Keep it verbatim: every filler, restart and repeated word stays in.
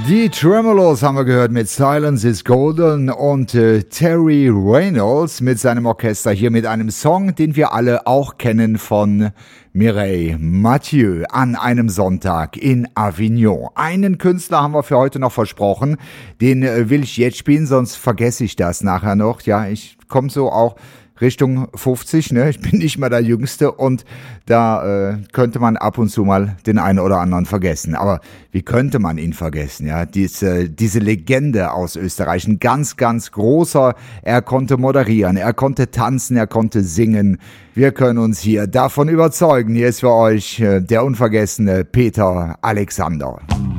Die Tremolos haben wir gehört mit Silence is Golden und äh, Terry Reynolds mit seinem Orchester hier mit einem Song, den wir alle auch kennen von Mireille Mathieu an einem Sonntag in Avignon. Einen Künstler haben wir für heute noch versprochen, den äh, will ich jetzt spielen, sonst vergesse ich das nachher noch. Ja, ich komme so auch Richtung fünfzig, ne? Ich bin nicht mehr der Jüngste und da äh, könnte man ab und zu mal den einen oder anderen vergessen. Aber wie könnte man ihn vergessen? Ja, diese, diese Legende aus Österreich, ein ganz, ganz großer. Er konnte moderieren, er konnte tanzen, er konnte singen. Wir können uns hier davon überzeugen. Hier ist für euch äh, der unvergessene Peter Alexander.